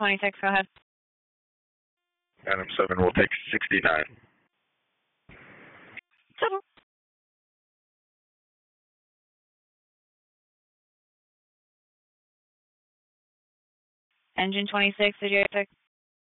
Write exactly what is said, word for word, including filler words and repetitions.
twenty-six, go ahead. Adam seven will take sixty-nine. Seven. Engine twenty-six, did you take?